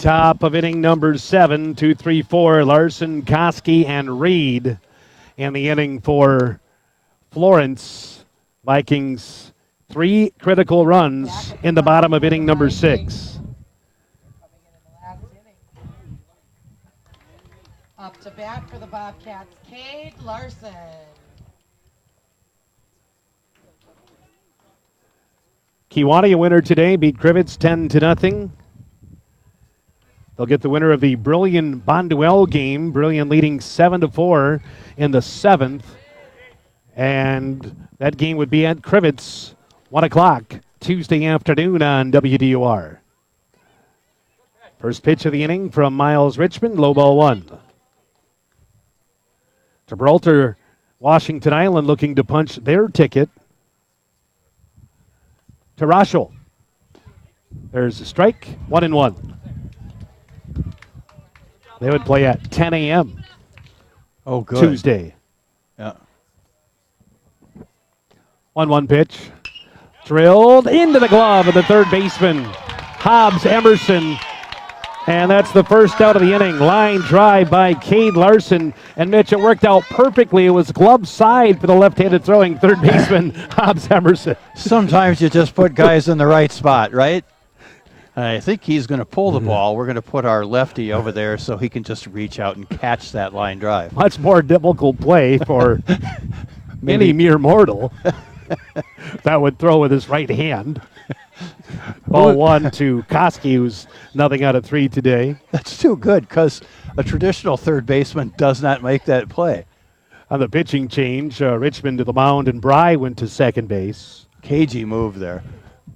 Top of inning number 7, 2, 3, 4, Larson, Koski, and Reed. In the inning for Florence, Vikings 3 critical runs in the bottom of inning number 6. Up to bat for the Bobcats, Cade Larson. Kewanee a winner today, beat Crivets 10-0. They'll get the winner of the Brillion Bonduelle game. Brillion leading 7-4 in the 7th. And that game would be at Crivets, 1 o'clock, Tuesday afternoon on WDOR. First pitch of the inning from Miles Richmond, low ball 1. Gibraltar, Washington Island looking to punch their ticket. To Rochel. There's a strike, 1-1. They would play at 10 a.m. Oh, good. Tuesday. Yeah. 1-1 pitch. Drilled into the glove of the third baseman, Hobbs Emerson. And that's the first out of the inning. Line drive by Cade Larson. And Mitch, it worked out perfectly. It was glove side for the left-handed throwing third baseman, Hobbs Emerson. Sometimes you just put guys in the right spot, right? I think he's going to pull the ball. We're going to put our lefty over there so he can just reach out and catch that line drive. Much more difficult play for any mere mortal that would throw with his right hand. Ball 1 to Koski, who's nothing out of 3 today. That's too good because a traditional third baseman does not make that play. On the pitching change, Richmond to the mound and Bry went to second base. Cagey move there.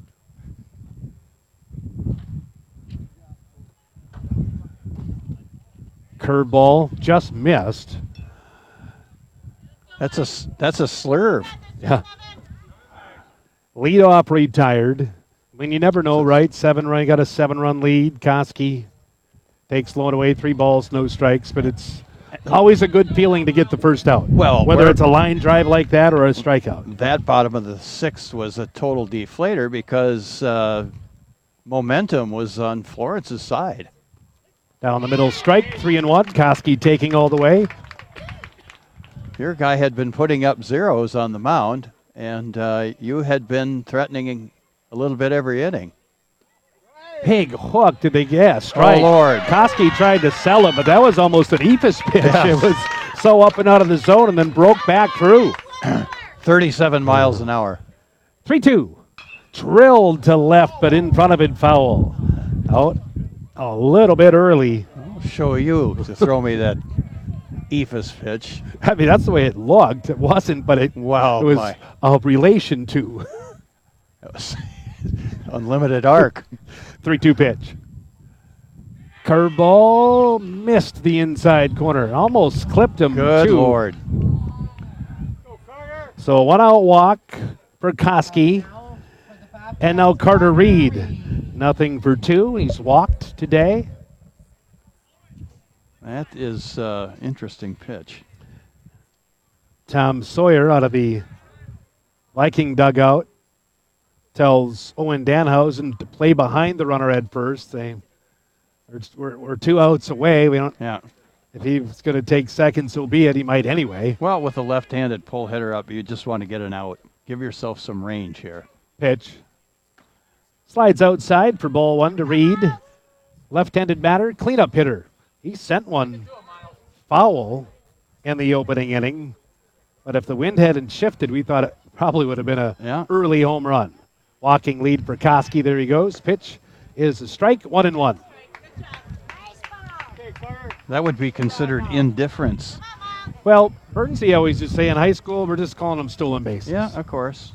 Curveball just missed. That's a slurve. Yeah. Leadoff retired. I mean, you never know, right? Got a 7-run lead. Koski takes Sloan away, 3 balls, no strikes, but it's always a good feeling to get the first out. Well, whether it's a line drive like that or a strikeout. That bottom of the 6th was a total deflator because momentum was on Florence's side. Down the middle, strike, 3-1. Koski taking all the way. Your guy had been putting up zeros on the mound, and you had been threatening a little bit every inning. Big hook. Did they get strike? Oh, Lord. Koski tried to sell it, but that was almost an Ephus pitch. Yeah. It was so up and out of the zone and then broke back through. 37 miles an hour. 3-2. Drilled to left, but in front of it, foul. Out a little bit early. I'll show you to throw me that Ephus pitch. I mean, that's the way it looked. It wasn't, but it was a relation to. That was unlimited arc. 3-2 pitch. Curveball missed the inside corner. Almost clipped him. Good too. Lord. So 1-out walk for Koski. And now Carter Reed. Nothing for 2. He's walked today. That is interesting pitch. Tom Sawyer out of the Viking dugout tells Owen Danhausen to play behind the runner at first. We're 2 outs away. We don't. Yeah. If he's going to take second, so be it. He might anyway. Well, with a left-handed pull hitter up, you just want to get an out. Give yourself some range here. Pitch. Slides outside for ball 1 to Reed. Left-handed batter, cleanup hitter. He sent one foul in the opening inning. But if the wind hadn't shifted, we thought it probably would have been an early home run. Walking lead for Koski. There he goes. Pitch is a strike, 1-1. That would be considered indifference. Well, Bernsey always just say in high school, we're just calling them stolen bases. Yeah, of course.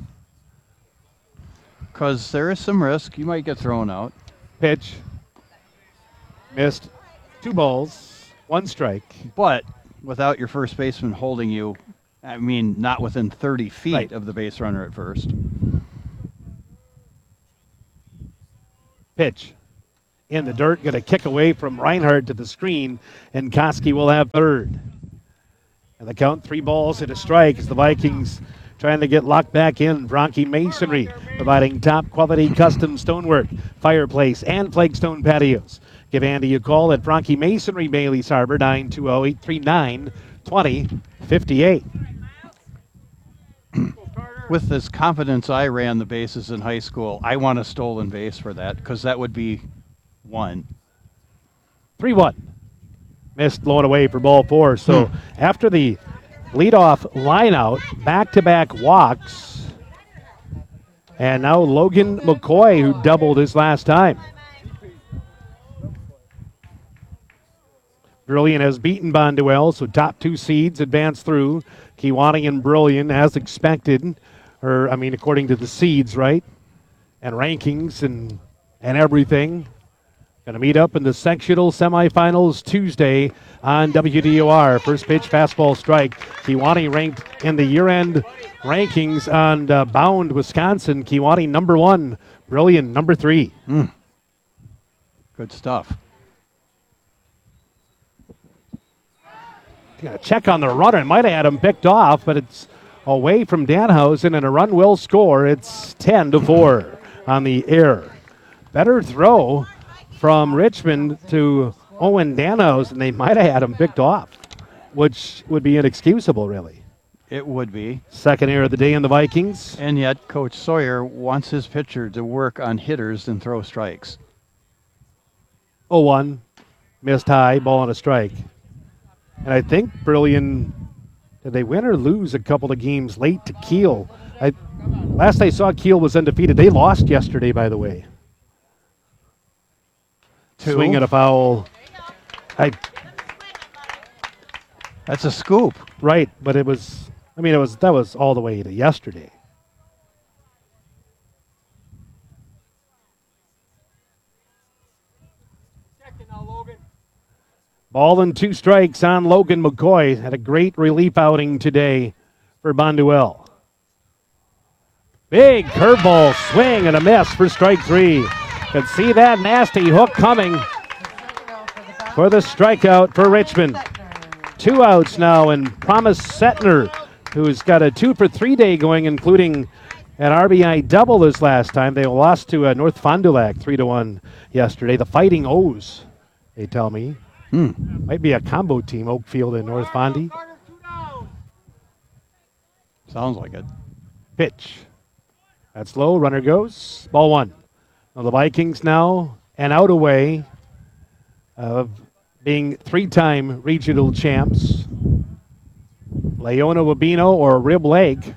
Because there is some risk. You might get thrown out. Pitch. Missed. 2 balls, 1 strike. But without your first baseman holding you, I mean, not within 30 feet of the base runner at first. Pitch. In the dirt, going to kick away from Reinhardt to the screen, and Koski will have third. And the count, 3 balls and a strike as the Vikings trying to get locked back in. Bronchi Masonry providing top quality custom stonework, fireplace, and flagstone patios. Give Andy a call at Frankie Masonry, Bailey's Harbor, 920-839-2058. With this confidence I ran the bases in high school, I want a stolen base for that because that would be 1. 3-1. Missed, blown away for ball 4. So after the leadoff line out, back-to-back walks. And now Logan McCoy, who doubled his last time. Brilliant has beaten Bonduel, so top 2 seeds advance through. Kewanee and Brilliant, as expected, according to the seeds, right? And rankings and everything. Going to meet up in the sectional semifinals Tuesday on WDOR. First pitch, fastball strike. Kewanee ranked in the year-end rankings on Bound, Wisconsin. Kewanee number 1, Brilliant number 3. Good stuff. Got to check on the runner. It might have had him picked off, but it's away from Danhausen, and a run will score. It's 10-4 on the air. Better throw from Richmond to Owen Danhausen. They might have had him picked off, which would be inexcusable, really. It would be. Second error of the day in the Vikings. And yet Coach Sawyer wants his pitcher to work on hitters and throw strikes. 0-1. Missed high, ball and a strike. And I think Brilliant, did they win or lose a couple of games late to Kiel? Last I saw, Kiel was undefeated. They lost yesterday, by the way. 2. Swing and a foul. That's a scoop. Right, but that was all the way to yesterday. Ball and 2 strikes on Logan McCoy. Had a great relief outing today for Bonduel. Big curveball swing and a miss for strike 3. Could see that nasty hook coming for the strikeout for Richmond. 2 outs now, and Promise Setner, who's got a 2-for-3 day going, including an RBI double this last time. They lost to North Fond du Lac 3-1 yesterday. The Fighting O's, they tell me. Might be a combo team, Oakfield and North Fondy. Sounds like it. Pitch. That's low. Runner goes. Ball 1. Now the Vikings now an out away of being 3-time regional champs. Leona Wabeno or Rib Lake,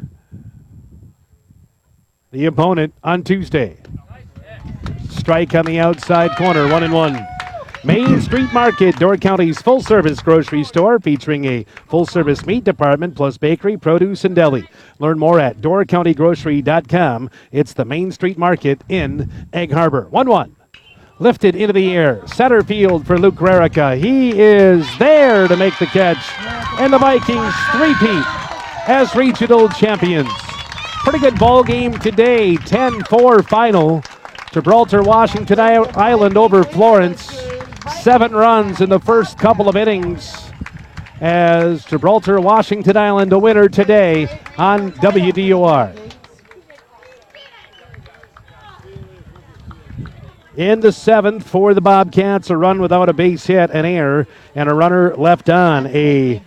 the opponent on Tuesday. Strike on the outside corner, 1-1. Main Street Market, Door County's full-service grocery store featuring a full-service meat department plus bakery, produce, and deli. Learn more at doorcountygrocery.com. It's the Main Street Market in Egg Harbor. 1-1. Lifted into the air. Center field for Luke Rarica. He is there to make the catch. And the Vikings three-peat as regional champions. Pretty good ball game today. 10-4 final. Gibraltar, Washington Island over Florence. 7 runs in the first couple of innings as Gibraltar, Washington Island a winner today on WDOR. In the 7th for the Bobcats, a run without a base hit, an error, and a runner left on. A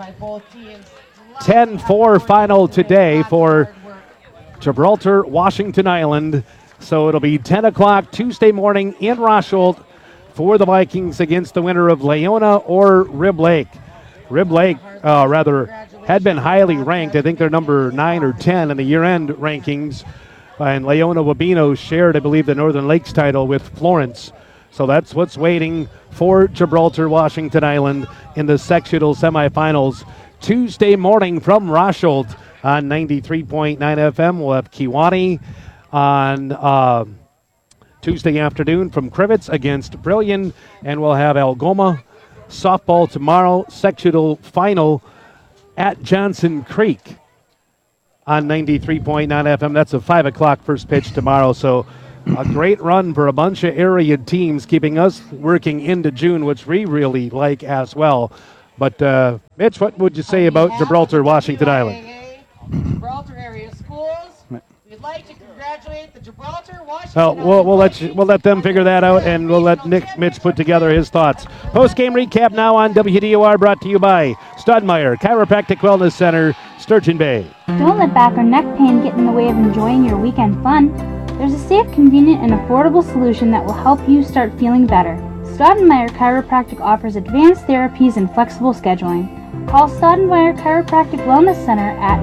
10-4 final today for Gibraltar, Washington Island. So it'll be 10 o'clock Tuesday morning in Rosholt for the Vikings against the winner of Leona or Rib Lake. Rib Lake, had been highly ranked. I think they're number 9 or 10 in the year-end rankings. And Leona Wabeno shared, I believe, the Northern Lakes title with Florence. So that's what's waiting for Gibraltar, Washington Island in the sectional semifinals. Tuesday morning from Rosholt on 93.9 FM. We'll have Kewanee on Tuesday afternoon from Crivets against Brilliant, and we'll have Algoma softball tomorrow, sectional final at Johnson Creek on 93.9 FM. That's a 5 o'clock first pitch tomorrow, so a great run for a bunch of area teams, keeping us working into June, which we really like as well. But, Mitch, what would you say about Gibraltar, Washington Island? Gibraltar area schools, we'd We'd like to congratulate the Gibraltar Washington. We'll let them figure that out, and we'll let Nick Mitch put together his thoughts. Post-game recap now on WDOR, brought to you by Studmeyer Chiropractic Wellness Center, Sturgeon Bay. Don't let back or neck pain get in the way of enjoying your weekend fun. There's a safe, convenient, and affordable solution that will help you start feeling better. Staudenmeyer Chiropractic offers advanced therapies and flexible scheduling. Call Staudenmeyer Chiropractic Wellness Center at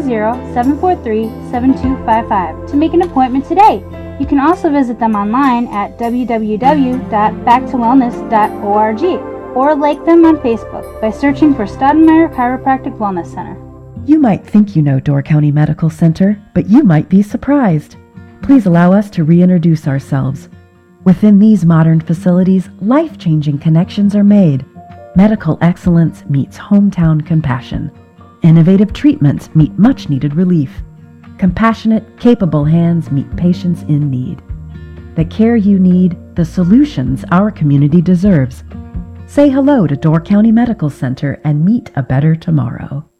920-743-7255 to make an appointment today. You can also visit them online at www.backtowellness.org or like them on Facebook by searching for Staudenmeyer Chiropractic Wellness Center. You might think you know Door County Medical Center, but you might be surprised. Please allow us to reintroduce ourselves. Within these modern facilities, life-changing connections are made. Medical excellence meets hometown compassion. Innovative treatments meet much-needed relief. Compassionate, capable hands meet patients in need. The care you need, the solutions our community deserves. Say hello to Door County Medical Center and meet a better tomorrow.